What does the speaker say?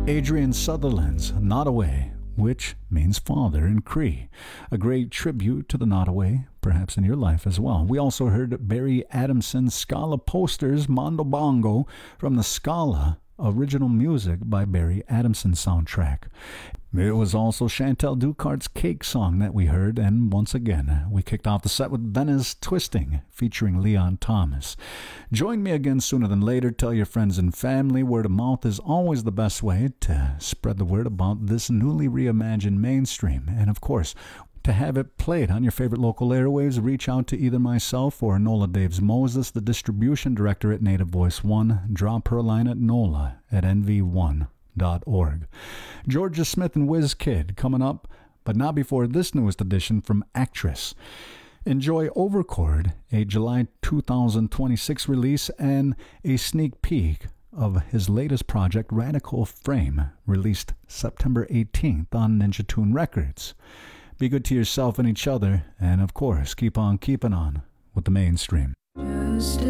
Adrian Sutherland's Nottoway, which means father in Cree. A great tribute to the Nottoway, perhaps in your life as well. We also heard Barry Adamson's Scala Posters Mondo Bongo from the Scala original music by Barry Adamson soundtrack. It was also Chantal Ducart's Cake Song that we heard, and once again, we kicked off the set with Venna's Twisting, featuring Leon Thomas. Join me again sooner than later. Tell your friends and family. Word of mouth is always the best way to spread the word about this newly reimagined mainstream. And of course, to have it played on your favorite local airwaves, reach out to either myself or Nola Daves Moses, the distribution director at Native Voice One. Drop her a line at nola@nv1.org. Georgia Smith and WizKid coming up, but not before this newest edition from Actress. Enjoy Overchord, a July 2026 release, and a sneak peek of his latest project, Radical Frame, released September 18th on Ninja Tune Records. Be good to yourself and each other, and of course, keep on keeping on with the mainstream.